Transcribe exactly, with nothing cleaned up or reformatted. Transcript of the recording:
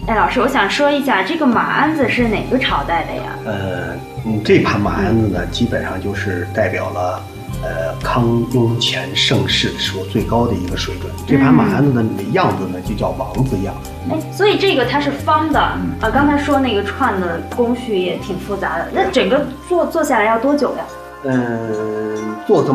哎，老师，我想说一下，这个马鞍子是哪个朝代的呀？ 呃，嗯，这盘马鞍子呢，基本上就是代表了，呃，康雍乾盛世的时候最高的一个水准。这盘马鞍子的样子呢，就叫王字样。 哎，所以这个它是方的、嗯、啊。刚才说那个串的工序也挺复杂的，那整个做做下来要多久呀？ 嗯，做这么